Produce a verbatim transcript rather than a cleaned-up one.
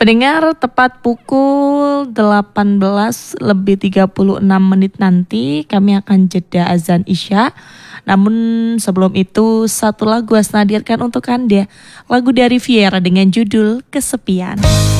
Pendengar, tepat pukul delapan belas lebih tiga puluh enam menit nanti kami akan jeda azan Isya. Namun sebelum itu satu lagu Asna hadirkan untuk Anda. Lagu dari Viera dengan judul Kesepian.